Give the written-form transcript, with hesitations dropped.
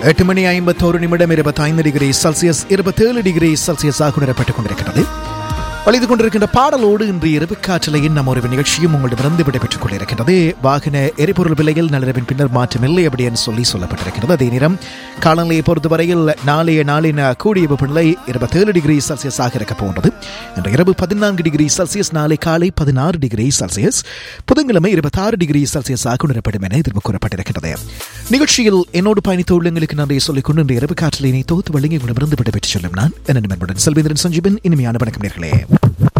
8 மணி 51 நிமிடம் 25 degree Celsius 27 degree Celsius ஆக உணரப்பட்டுக் கொண்டிருக்கிறது. வலிது கொண்டிருக்கின்ற பாடலோடு இன்று இரவு காற்றலையின் நம்ம ஒரு நிகழ்ச்சியும் உங்களிடமிருந்து விடைபெற்றுக் கொண்டிருக்கின்றது. வாகன எரிபொருள் விலையில் நள்ளிரவின் பின்னர் மாற்றமில்லை அப்படி என்று சொல்லப்பட்டிருக்கிறது. அதே நேரம் காலநிலையை பொறுத்தவரையில் நாளைய நாளின் கூடிய வெப்பநிலை 27 டிகிரி செல்சியஸ் ஆக இருக்க போன்றது. இன்று இரவு 14 டிகிரி செல்சியஸ், நாளை காலை 16 டிகிரி செல்சியஸ், புதன்கிழமை 26 டிகிரி செல்சியஸ் ஆக உணரப்படும் என எதிர்ப்பு கூறப்பட்டிருக்கிறது. நிகழ்ச்சியில் என்னோடு பயணித்த உள்ளங்களுக்கு நன்றியை சொல்லிக்கொண்டு இன்று இரவு காற்றலையினை தொகுத்து வழங்கி உங்களிடமிருந்து விடைபெற்றுச் செல்லும் நான் என்ன நண்பனுடன் செல்வேந்திரன் சஞ்சீவன். இனிமையான வணக்கம் நேர்களே.